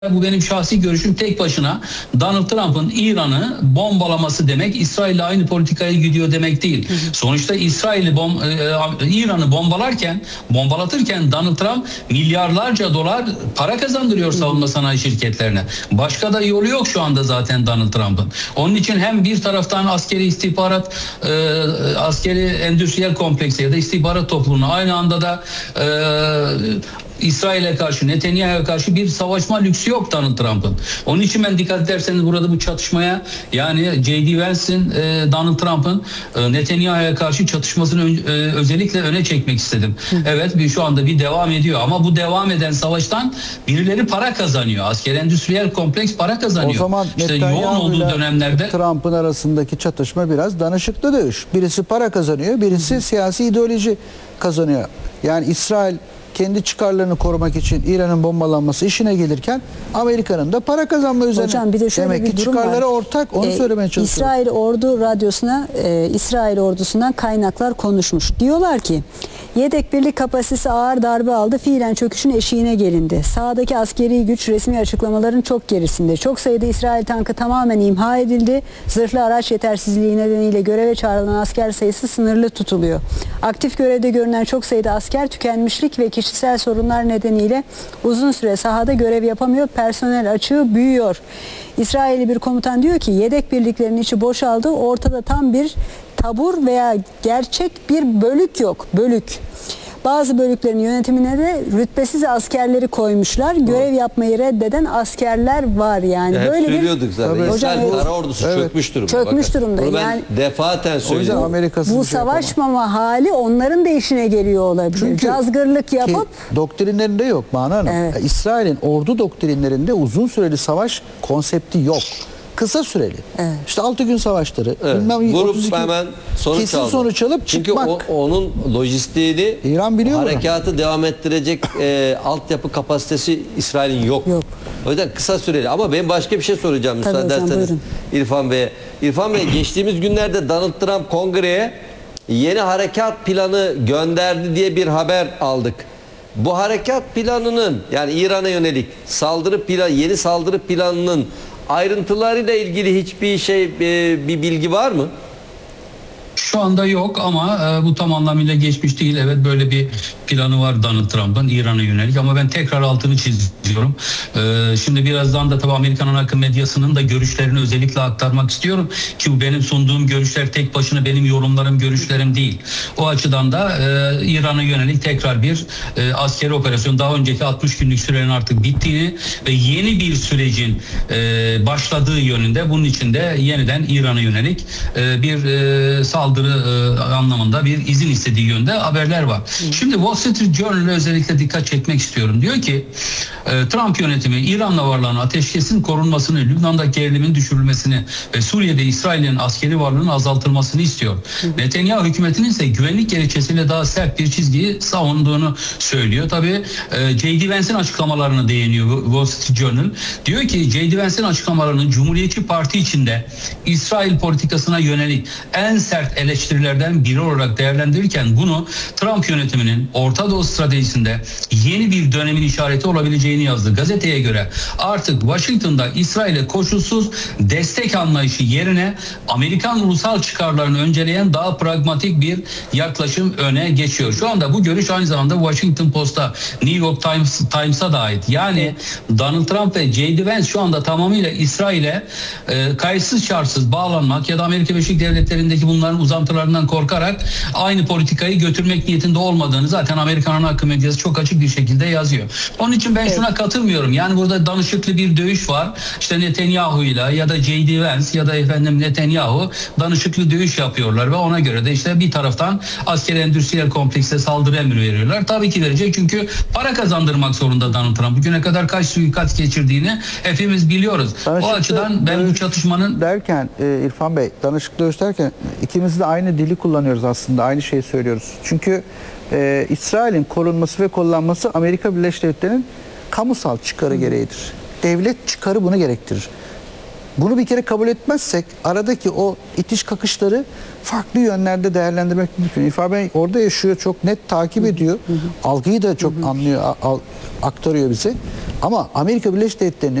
Bu benim şahsi görüşüm, tek başına Donald Trump'ın İran'ı bombalaması demek İsrail'le aynı politikaya gidiyor demek değil. Sonuçta İran'ı bombalatırken Donald Trump milyarlarca dolar para kazandırıyor savunma sanayi şirketlerine. Başka da yolu yok şu anda zaten Donald Trump'ın. Onun için hem bir taraftan askeri istihbarat, askeri endüstriyel kompleksi ya da istihbarat topluluğuna, aynı anda da İsrail'e karşı, Netanyahu'ya karşı bir savaşma lüksü yok Donald Trump'ın. Onun için ben, dikkat ederseniz, burada bu çatışmaya, yani J.D. Vance'in Donald Trump'ın Netanyahu'ya karşı çatışmasını özellikle öne çekmek istedim. Evet, şu anda bir devam ediyor ama bu devam eden savaştan birileri para kazanıyor. Asker endüstriyel kompleks para kazanıyor. O zaman işte yoğun olduğu dönemlerde Trump'ın arasındaki çatışma biraz danışıklı dövüş. Birisi para kazanıyor, birisi siyasi ideoloji kazanıyor. Yani İsrail kendi çıkarlarını korumak için İran'ın bombalanması işine gelirken Amerika'nın da para kazanma üzerine. Hocam, bir de şöyle demek bir ki durum çıkarları var. ortak, onu söylemeye çalışıyorum. İsrail Ordu Radyosu'na İsrail ordusundan kaynaklar konuşmuş. Diyorlar ki yedek birlik kapasitesi ağır darbe aldı. Fiilen çöküşün eşiğine gelindi. Sahadaki askeri güç resmi açıklamaların çok gerisinde. Çok sayıda İsrail tankı tamamen imha edildi. Zırhlı araç yetersizliği nedeniyle göreve çağrılan asker sayısı sınırlı tutuluyor. Aktif görevde görünen çok sayıda asker tükenmişlik ve kişisel sorunlar nedeniyle uzun süre sahada görev yapamıyor. Personel açığı büyüyor. İsrailli bir komutan diyor ki yedek birliklerin içi boşaldı. Ortada tam bir tabur veya gerçek bir bölük yok. Bölük. Bazı bölüklerin yönetimine de rütbesiz askerleri koymuşlar. Görev yapmayı reddeden askerler var yani. Hep böyle söylüyorduk zaten. Hocam, İsrail kara ordusu çökmüş durumda. Çökmüş durumda. Bunu ben yani defaten söylüyorum. bu savaşmama hali onların da işine geliyor olabilir. Çünkü cazgırlık yapıp doktrinlerinde yok Banu Hanım. Evet. İsrail'in ordu doktrinlerinde uzun süreli savaş konsepti yok. Kısa süreli. Evet. İşte 6 gün savaşları. Bilmem, Vurup 32, hemen sonuç kesin aldı. sonuç alıp Çünkü çıkmak. onun lojistiğini, İran biliyor bunu. harekatı devam ettirecek altyapı kapasitesi İsrail'in yok. O yüzden kısa süreli. Ama ben başka bir şey soracağım müsaade hocam, ederseniz buyurun. İrfan Bey'e. İrfan Bey, geçtiğimiz günlerde Donald Trump kongreye yeni harekat planı gönderdi diye bir haber aldık. Bu harekat planının, yani İran'a yönelik yeni saldırı planının ayrıntılarıyla ilgili hiçbir bir bilgi var mı? şu anda yok ama bu tam anlamıyla geçmiş değil. Evet, böyle bir planı var Donald Trump'ın İran'a yönelik, ama ben tekrar altını çiziyorum. Şimdi birazdan da tabii Amerikan ana akım medyasının da görüşlerini özellikle aktarmak istiyorum ki bu benim sunduğum görüşler tek başına benim yorumlarım, görüşlerim değil. O açıdan da İran'a yönelik tekrar bir askeri operasyon, daha önceki 60 günlük sürenin artık bittiğini ve yeni bir sürecin başladığı yönünde, bunun için de yeniden İran'a yönelik bir saldırı anlamında bir izin istediği yönde haberler var. Şimdi Wall Street Journal'a özellikle dikkat çekmek istiyorum. Diyor ki Trump yönetimi İran'la varlığın ateşkesin korunmasını, Lübnan'daki gerilimin düşürülmesini ve Suriye'de İsrail'in askeri varlığının azaltılmasını istiyor. Netanyahu hükümetinin ise güvenlik gerekçesiyle daha sert bir çizgiyi savunduğunu söylüyor. Tabii J.D. Vance'in açıklamalarına değiniyor Wall Street Journal. Diyor ki J.D. Vance'in açıklamalarının Cumhuriyetçi Parti içinde İsrail politikasına yönelik en sert eleştirilerden biri olarak değerlendirirken bunu Trump yönetiminin Orta Doğu stratejisinde yeni bir dönemin işareti olabileceğini yazdı. Gazeteye göre artık Washington'da İsrail'e koşulsuz destek anlayışı yerine Amerikan ulusal çıkarlarını önceleyen daha pragmatik bir yaklaşım öne geçiyor. Şu anda bu görüş aynı zamanda Washington Post'a, New York Times'a da ait. Yani Donald Trump ve J.D. Vance şu anda tamamıyla İsrail'e kayıtsız şartsız bağlanmak ya da Amerika Birleşik Devletleri'ndeki bunların uzantılarından korkarak aynı politikayı götürmek niyetinde olmadığını zaten Amerikan ana akım medyası çok açık bir şekilde yazıyor. Onun için ben şuna katılmıyorum. Yani burada danışıklı bir dövüş var. İşte Netanyahu'yla ya da J.D. Vance ya da Netanyahu danışıklı dövüş yapıyorlar ve ona göre de işte bir taraftan askeri endüstriyel komplekse saldırı emri veriyorlar. Tabii ki verecek, çünkü para kazandırmak zorunda Donald Trump. Bugüne kadar kaç suikast geçirdiğini hepimiz biliyoruz. O açıdan ben bu çatışmanın derken İrfan Bey, danışıklı dövüş derken ikimiz de aynı dili kullanıyoruz aslında. Aynı şeyi söylüyoruz. Çünkü İsrail'in korunması ve kullanması Amerika Birleşik Devletleri'nin kamusal çıkarı gereğidir. Devlet çıkarı bunu gerektirir. Bunu bir kere kabul etmezsek aradaki o itiş kakışları farklı yönlerde değerlendirmek mümkün. İrfan Bey orada yaşıyor, çok net takip ediyor. Algıyı da çok anlıyor, aktarıyor bize. Ama Amerika Birleşik Devletleri'nin